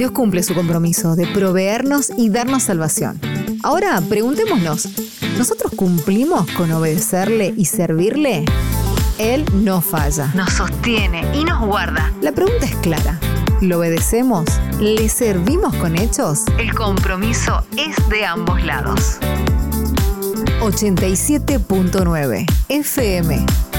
Dios cumple su compromiso de proveernos y darnos salvación. Ahora preguntémonos, ¿nosotros cumplimos con obedecerle y servirle? Él no falla. Nos sostiene y nos guarda. La pregunta es clara. ¿Lo obedecemos? ¿Le servimos con hechos? El compromiso es de ambos lados. 87.9 FM